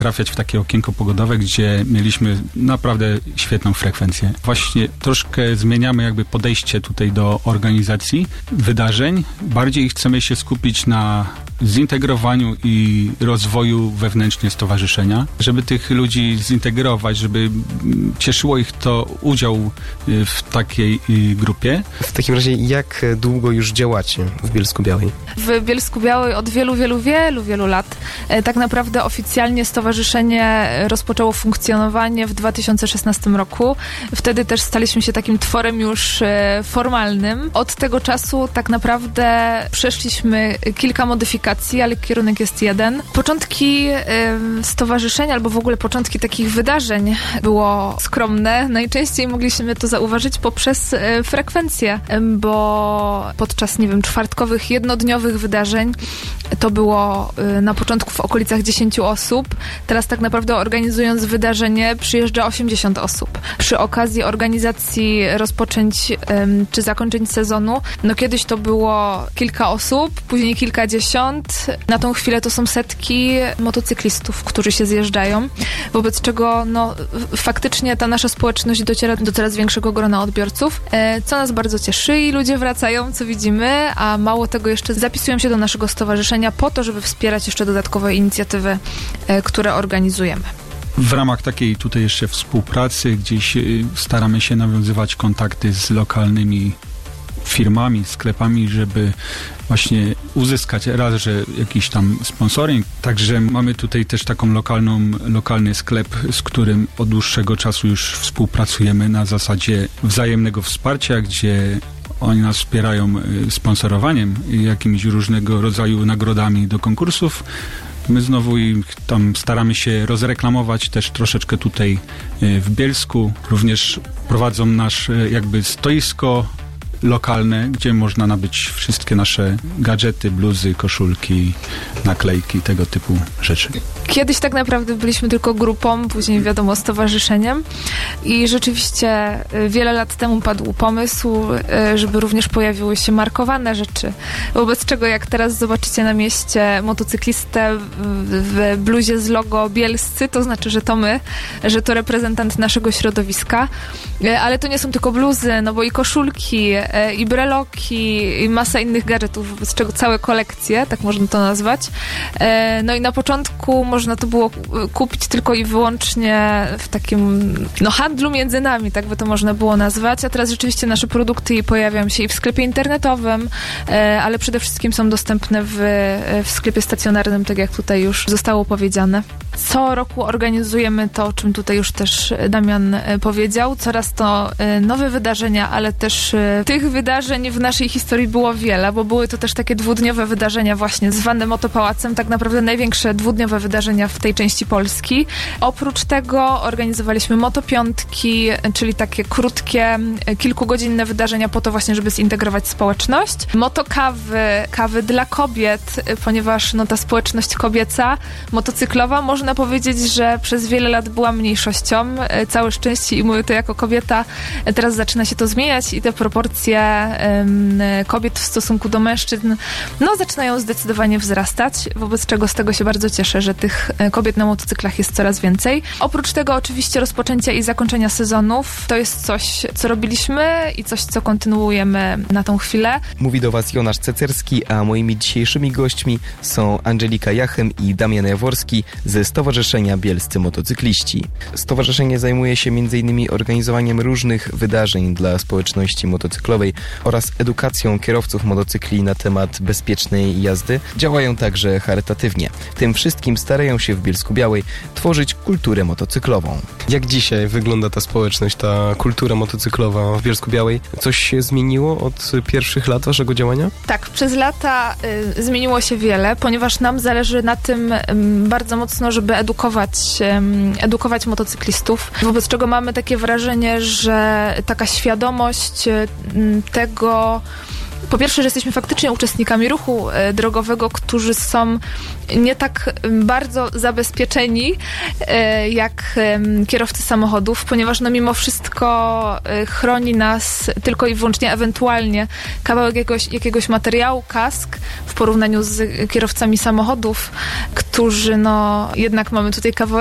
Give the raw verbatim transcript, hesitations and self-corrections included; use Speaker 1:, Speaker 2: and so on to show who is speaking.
Speaker 1: trafiać w takie okienko pogodowe, gdzie mieliśmy naprawdę świetną frekwencję. Właśnie troszkę zmieniamy jakby podejście tutaj do organizacji wydarzeń. Bardziej chcemy się skupić na zintegrowaniu i rozwoju wewnętrznie stowarzyszenia, żeby tych ludzi zintegrować, żeby cieszyło ich to udział w takiej grupie.
Speaker 2: W takim razie jak długo już działacie w Bielsku-Białej?
Speaker 3: W Bielsku-Białej od wielu, wielu, wielu, wielu lat. Tak naprawdę oficjalnie stowarzyszenie rozpoczęło funkcjonowanie w dwa tysiące szesnastym roku. Wtedy też staliśmy się takim tworem już formalnym. Od tego czasu tak naprawdę przeszliśmy kilka modyfikacji, ale kierunek jest jeden. Początki y, stowarzyszenia, albo w ogóle początki takich wydarzeń było skromne. Najczęściej mogliśmy to zauważyć poprzez y, frekwencję, y, bo podczas, nie wiem, czwartkowych, jednodniowych wydarzeń to było y, na początku w okolicach dziesięciu osób. Teraz tak naprawdę organizując wydarzenie przyjeżdża osiemdziesiąt osób. Przy okazji organizacji rozpoczęć y, czy zakończeń sezonu, no kiedyś to było kilka osób, później kilkadziesiąt. Na tą chwilę to są setki motocyklistów, którzy się zjeżdżają, wobec czego no, faktycznie ta nasza społeczność dociera do coraz większego grona odbiorców, co nas bardzo cieszy i ludzie wracają, co widzimy, a mało tego jeszcze zapisują się do naszego stowarzyszenia po to, żeby wspierać jeszcze dodatkowe inicjatywy, które organizujemy.
Speaker 1: W ramach takiej tutaj jeszcze współpracy gdzieś staramy się nawiązywać kontakty z lokalnymi firmami, sklepami, żeby właśnie uzyskać raz, że jakiś tam sponsoring. Także mamy tutaj też taką lokalną, lokalny sklep, z którym od dłuższego czasu już współpracujemy na zasadzie wzajemnego wsparcia, gdzie oni nas wspierają sponsorowaniem i jakimiś różnego rodzaju nagrodami do konkursów. My znowu ich tam staramy się rozreklamować też troszeczkę tutaj w Bielsku. Również prowadzą nasz jakby stoisko lokalne, gdzie można nabyć wszystkie nasze gadżety, bluzy, koszulki, naklejki, tego typu rzeczy.
Speaker 3: Kiedyś tak naprawdę byliśmy tylko grupą, później wiadomo stowarzyszeniem i rzeczywiście wiele lat temu padł pomysł, żeby również pojawiły się markowane rzeczy, wobec czego jak teraz zobaczycie na mieście motocyklistę w bluzie z logo bielscy, to znaczy, że to my, że to reprezentant naszego środowiska, ale to nie są tylko bluzy, no bo i koszulki, i breloki, i masa innych gadżetów, wobec czego całe kolekcje, tak można to nazwać. No i na początku można to było kupić tylko i wyłącznie w takim no, handlu między nami, tak by to można było nazwać, a teraz rzeczywiście nasze produkty pojawiają się i w sklepie internetowym, ale przede wszystkim są dostępne w, w sklepie stacjonarnym, tak jak tutaj już zostało powiedziane. Co roku organizujemy to, o czym tutaj już też Damian powiedział, coraz to nowe wydarzenia, ale też tych wydarzeń w naszej historii było wiele, bo były to też takie dwudniowe wydarzenia właśnie zwane Motopałacem, tak naprawdę największe dwudniowe wydarzenia w tej części Polski. Oprócz tego organizowaliśmy motopiątki, czyli takie krótkie, kilkugodzinne wydarzenia po to właśnie, żeby zintegrować społeczność. Motokawy, kawy dla kobiet, ponieważ no, ta społeczność kobieca, motocyklowa, można powiedzieć, że przez wiele lat była mniejszością. Całe szczęście i mówię to jako kobieta. Teraz zaczyna się to zmieniać i te proporcje um, kobiet w stosunku do mężczyzn no, zaczynają zdecydowanie wzrastać, wobec czego z tego się bardzo cieszę, że tych kobiet na motocyklach jest coraz więcej. Oprócz tego oczywiście rozpoczęcia i zakończenia sezonów to jest coś, co robiliśmy i coś, co kontynuujemy na tą chwilę.
Speaker 2: Mówi do Was Jonasz Cecerski, a moimi dzisiejszymi gośćmi są Angelika Jachem i Damian Jaworski ze Stowarzyszenia Bielscy Motocykliści. Stowarzyszenie zajmuje się między innymi organizowaniem różnych wydarzeń dla społeczności motocyklowej oraz edukacją kierowców motocykli na temat bezpiecznej jazdy. Działają także charytatywnie. Tym wszystkim starają się w Bielsku-Białej tworzyć kulturę motocyklową. Jak dzisiaj wygląda ta społeczność, ta kultura motocyklowa w Bielsku-Białej? Coś się zmieniło od pierwszych lat waszego działania?
Speaker 3: Tak, przez lata y, zmieniło się wiele, ponieważ nam zależy na tym y, bardzo mocno, żeby edukować, y, edukować motocyklistów, wobec czego mamy takie wrażenie, że taka świadomość y, tego, po pierwsze, że jesteśmy faktycznie uczestnikami ruchu drogowego, którzy są nie tak bardzo zabezpieczeni jak kierowcy samochodów, ponieważ no mimo wszystko chroni nas tylko i wyłącznie ewentualnie kawałek jakiegoś, jakiegoś materiału, kask w porównaniu z kierowcami samochodów, którzy no jednak mamy tutaj kawałek